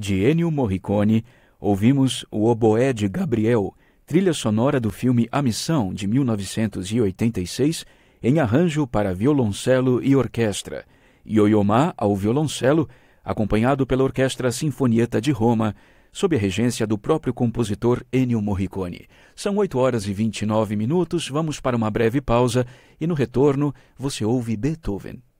de Ennio Morricone, ouvimos o Oboé de Gabriel, trilha sonora do filme A Missão, de 1986, em arranjo para violoncelo e orquestra, Yo-Yo Ma ao violoncelo, acompanhado pela Orquestra Sinfonietta de Roma, sob a regência do próprio compositor Ennio Morricone. São 8h29, vamos para uma breve pausa e no retorno você ouve Beethoven.